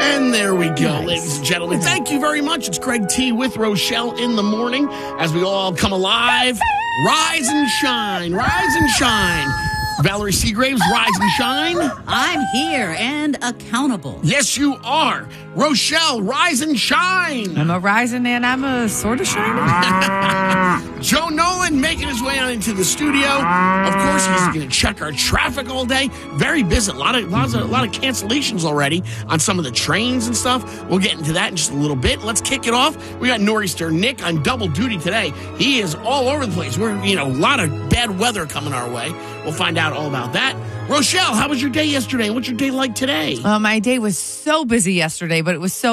And there we go, Nice. ladies and gentlemen. Thank you very much. It's Greg T with Rochelle in the morning as we all come alive. Rise and shine. Rise and shine. Valerie Seagraves, rise and shine. I'm here and accountable. Yes, you are. Rochelle, rise and shine. I'm a rising and I'm a sort of shining. Joe Nolan making his way on into the studio. Of course, he's going to check our traffic all day. Very busy. A lot of cancellations already on some of the trains and stuff. We'll get into that in just a little bit. Let's kick it off. We got Nor'easter Nick on double duty today. He is all over the place. We're, a lot of bad weather coming our way. We'll find out all about that. Rochelle, how was your day yesterday? What's your day like today? My day was so busy yesterday, but it was so